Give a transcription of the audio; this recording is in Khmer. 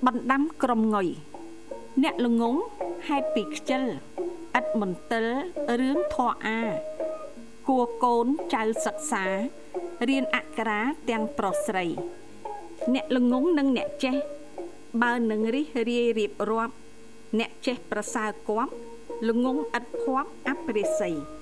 បណ្ដាំក្រុមងុយអ្នកល្ងងហេតុពីខ្ជិលឥតមន្ទិលរឿងធរអាគួរកូនចៅសិក្សារៀនអក្ខរាទាំងប្រុសស្រីអ្នកល្ងងនិងអ្នកចេះបើនឹងរិះរាយរៀបរាប់អ្នកចេះប្រសើរគប់ល្ងងឥតភ័ព្វអព្រាសី